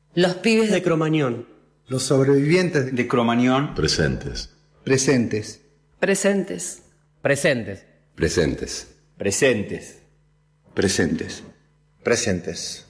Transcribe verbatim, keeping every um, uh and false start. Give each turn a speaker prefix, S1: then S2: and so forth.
S1: Los pibes de Cromañón.
S2: Los sobrevivientes
S3: de Cromañón.
S4: Presentes.
S2: Presentes.
S1: Presentes.
S5: Presentes.
S6: Presentes.
S3: Presentes.
S7: Presentes.
S8: Presentes.